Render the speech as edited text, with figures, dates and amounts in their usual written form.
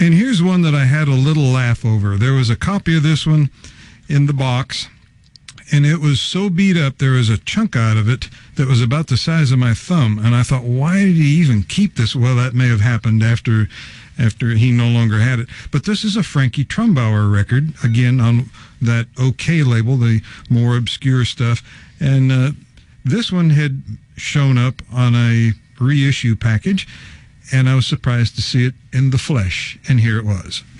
And here's one that I had a little laugh over. There was a copy of this one in the box, and it was so beat up, there was a chunk out of it that was about the size of my thumb. And I thought, why did he even keep this? Well, that may have happened after he no longer had it. But this is a Frankie Trumbauer record, again, on that OK label, the more obscure stuff. And this one had shown up on a reissue package, and I was surprised to see it in the flesh. And here it was.